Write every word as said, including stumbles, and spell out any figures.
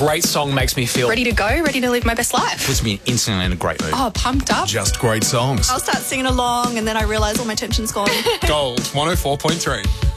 great song makes me feel... Ready to go, ready to live my best life. Puts me instantly in a great mood. Oh, pumped up. Just great songs. I'll start singing along and then I realise all my tension's gone. Gold one oh four point three.